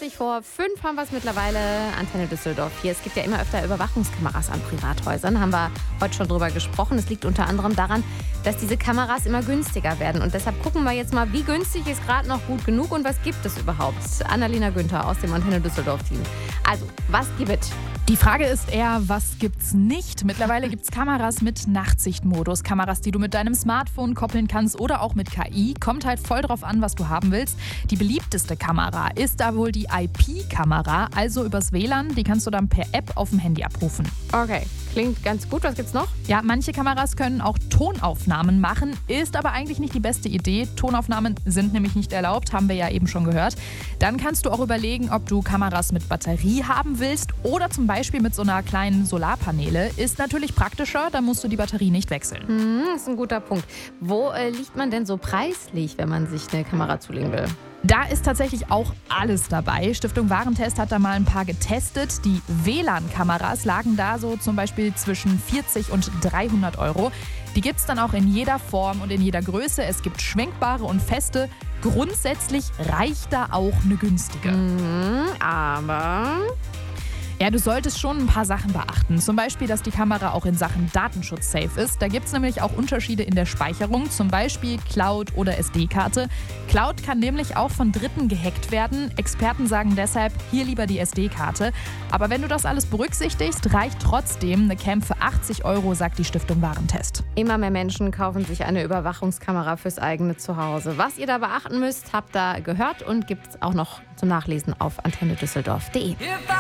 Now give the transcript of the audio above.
vor 5 haben wir es mittlerweile. Antenne Düsseldorf hier. Es gibt ja immer öfter Überwachungskameras an Privathäusern. Haben wir heute schon drüber gesprochen. Es liegt unter anderem daran, dass diese Kameras immer günstiger werden. Und deshalb gucken wir jetzt mal, wie günstig ist gerade noch gut genug und was gibt es überhaupt? Annalena Günther aus dem Antenne Düsseldorf-Team. Also, was gibt es? Die Frage ist eher, was gibt's nicht? Mittlerweile gibt's Kameras mit Nachtsichtmodus. Kameras, die du mit deinem Smartphone koppeln kannst oder auch mit KI. Kommt halt voll drauf an, was du haben willst. Die beliebteste Kamera ist da wohl die IP-Kamera, also übers WLAN. Die kannst du dann per App auf dem Handy abrufen. Okay, klingt ganz gut. Was gibt's noch? Ja, manche Kameras können auch Tonaufnahmen machen, ist aber eigentlich nicht die beste Idee. Tonaufnahmen sind nämlich nicht erlaubt, haben wir ja eben schon gehört. Dann kannst du auch überlegen, ob du Kameras mit Batterie haben willst oder zum Beispiel mit so einer kleinen Solarpaneele. Ist natürlich praktischer, da musst du die Batterie nicht wechseln. Das ist ein guter Punkt. Wo liegt man denn so preislich, wenn man sich eine Kamera zulegen will? Da ist tatsächlich auch alles dabei. Stiftung Warentest hat da mal ein paar getestet. Die WLAN-Kameras lagen da so zum Beispiel zwischen 40 und 300 Euro. Die gibt es dann auch in jeder Form und in jeder Größe. Es gibt schwenkbare und feste. Grundsätzlich reicht da auch eine günstige. Aber ja, du solltest schon ein paar Sachen beachten. Zum Beispiel, dass die Kamera auch in Sachen Datenschutz safe ist. Da gibt es nämlich auch Unterschiede in der Speicherung, zum Beispiel Cloud oder SD-Karte. Cloud kann nämlich auch von Dritten gehackt werden. Experten sagen deshalb, hier lieber die SD-Karte. Aber wenn du das alles berücksichtigst, reicht trotzdem eine Cam für 80 Euro, sagt die Stiftung Warentest. immer mehr Menschen kaufen sich eine Überwachungskamera fürs eigene Zuhause. Was ihr da beachten müsst, habt ihr gehört und gibt es auch noch zum Nachlesen auf antennedüsseldorf.de.